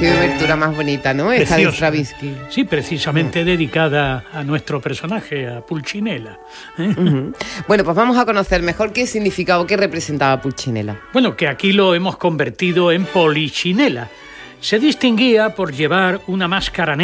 qué obertura más bonita, ¿no? Esta de Preciosa. Stravinsky. Sí, precisamente dedicada a nuestro personaje, a Pulcinella. Bueno, pues vamos a conocer mejor qué significaba o qué representaba Pulcinella. Bueno, que aquí lo hemos convertido en Polichinela. Se distinguía por llevar una máscara negra